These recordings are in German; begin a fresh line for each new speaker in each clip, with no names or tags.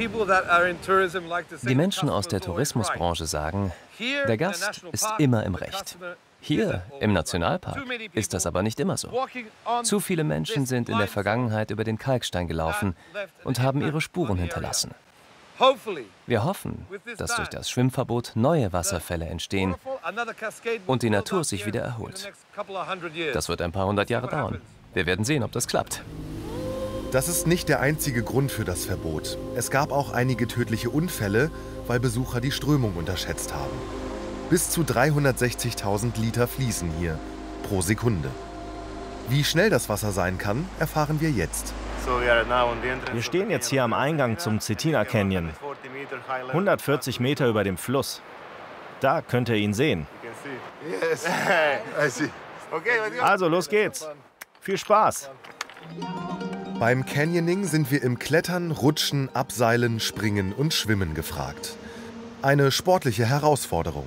Die Menschen aus der Tourismusbranche sagen, der Gast ist immer im Recht. Hier im Nationalpark ist das aber nicht immer so. Zu viele Menschen sind in der Vergangenheit über den Kalkstein gelaufen und haben ihre Spuren hinterlassen. Wir hoffen, dass durch das Schwimmverbot neue Wasserfälle entstehen und die Natur sich wieder erholt. Das wird ein paar hundert Jahre dauern. Wir werden sehen, ob das klappt.
Das ist nicht der einzige Grund für das Verbot. Es gab auch einige tödliche Unfälle, weil Besucher die Strömung unterschätzt haben. Bis zu 360.000 Liter fließen hier pro Sekunde. Wie schnell das Wasser sein kann, erfahren wir jetzt.
Wir stehen jetzt hier am Eingang zum Cetina Canyon, 140 Meter über dem Fluss. Da könnt ihr ihn sehen. Also los geht's. Viel Spaß.
Beim Canyoning sind wir im Klettern, Rutschen, Abseilen, Springen und Schwimmen gefragt. Eine sportliche Herausforderung.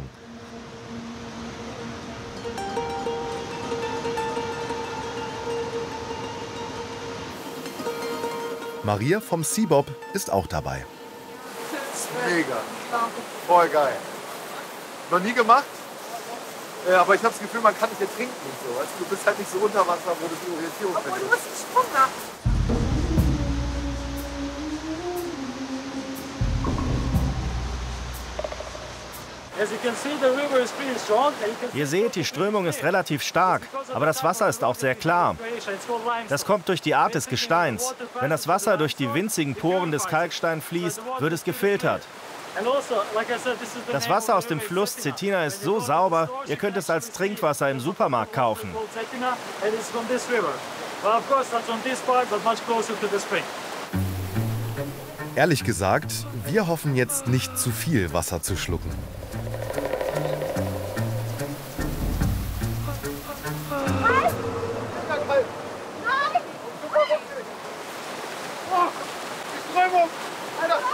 Maria vom Seabob ist auch dabei.
Mega. Voll geil. Noch nie gemacht? Aber ich habe das Gefühl, man kann nicht ertrinken und so. Also, du bist halt nicht so unter Wasser, wo du die Orientierung findest. Du musst einen Sprung machen.
Ihr seht, die Strömung ist relativ stark, aber das Wasser ist auch sehr klar. Das kommt durch die Art des Gesteins. Wenn das Wasser durch die winzigen Poren des Kalksteins fließt, wird es gefiltert. Das Wasser aus dem Fluss Cetina ist so sauber, ihr könnt es als Trinkwasser im Supermarkt kaufen.
Ehrlich gesagt, wir hoffen jetzt nicht zu viel Wasser zu schlucken.